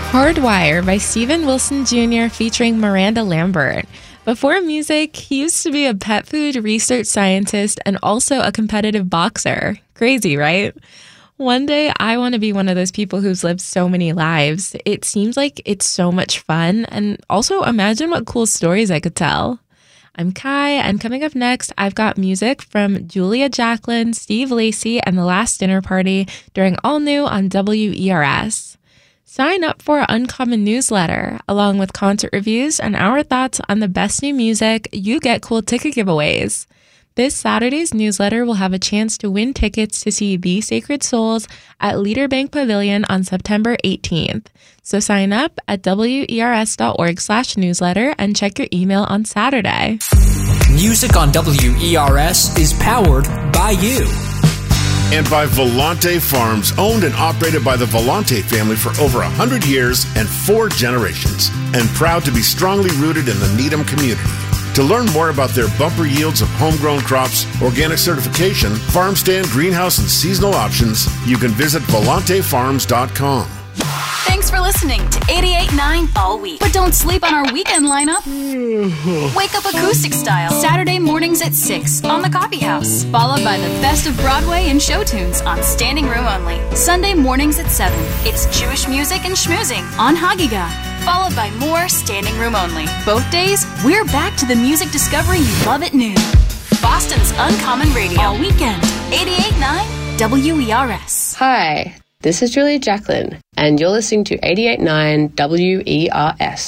Hardwire by Steven Wilson Jr. featuring Miranda Lambert. Before music, he used to be a pet food research scientist and also a competitive boxer. Crazy, right? One day, I want to be one of those people who's lived so many lives. It seems like it's so much fun, and also imagine what cool stories I could tell. I'm Kai, and coming up next, I've got music from Julia Jacklin, Steve Lacy, and The Last Dinner Party during All New on WERS. Sign up for our Uncommon newsletter. Along with concert reviews and our thoughts on the best new music, you get cool ticket giveaways. This Saturday's newsletter will have a chance to win tickets to see The Sacred Souls at Leader Bank Pavilion on September 18th. So sign up at wers.org/newsletter and check your email on Saturday. Music on WERS is powered by you. And by Volante Farms, owned and operated by the Volante family for over 100 years and 4 generations, and proud to be strongly rooted in the Needham community. To learn more about their bumper yields of homegrown crops, organic certification, farm stand, greenhouse, and seasonal options, you can visit volantefarms.com. Thanks for listening to 88.9 all week. But don't sleep on our weekend lineup. Wake up acoustic style, Saturday mornings at 6 on The Coffee House, followed by the best of Broadway and show tunes on Standing Room Only. Sunday mornings at 7, it's Jewish music and schmoozing on Hagiga, followed by more Standing Room Only. Both days, we're back to the music discovery you love at noon. Boston's Uncommon Radio, all weekend, 88.9 WERS. Hi, this is Julia Jacklin, and you're listening to 88.9 WERS.